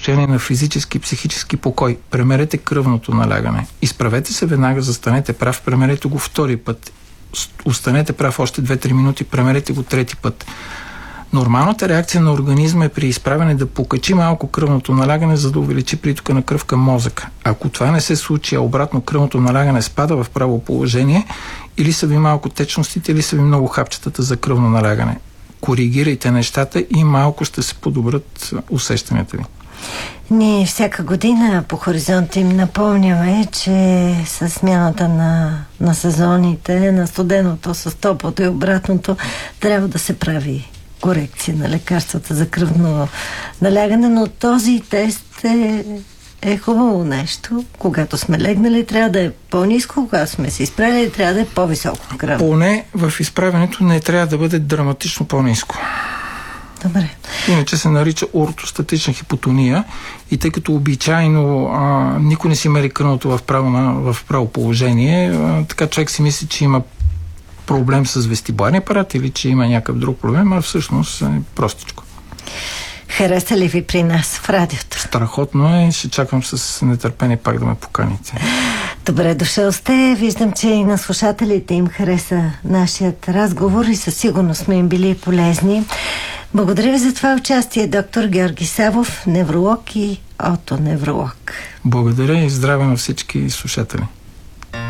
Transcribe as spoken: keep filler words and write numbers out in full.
състояние на физически и психически покой. Премерете кръвното налягане. Изправете се веднага, застанете прав, премерете го втори път. Останете прав още две-три минути, премерете го трети път. Нормалната реакция на организма е при изправяне да покачи малко кръвното налягане, за да увеличи притока на кръв към мозъка. Ако това не се случи, а обратно кръвното налягане спада в право положение, или са ви малко течностите, или са ви много хапчетата за кръвно налягане. Коригирайте нещата и малко ще се подобрят усещанията ви. Ние всяка година по Хоризонт им напомняме, че с смяната на, на сезоните, на студеното с топлото и обратното, трябва да се прави корекция на лекарствата за кръвно налягане, но този тест е, е хубаво нещо. Когато сме легнали, трябва да е по-ниско, когато сме се изправили, трябва да е по-високо кръв. Поне в изправенето не трябва да бъде драматично по-ниско. Добре. Иначе се нарича ортостатична хипотония и тъй като обичайно а, никой не си мери кръвното в право, на, в право положение, а, така човек си мисли, че има проблем с вестибуларния апарат или че има някакъв друг проблем, а всъщност е простичко. Хареса ли ви при нас в радиото? Страхотно е. Ще чакам с нетърпение пак да ме поканите. Добре дошъл сте. Виждам, че и на слушателите им хареса нашият разговор и със сигурност сме им били полезни. Благодаря ви за това участие, доктор Георги Савов, невролог и отоневролог. Благодаря и здраве на всички слушатели.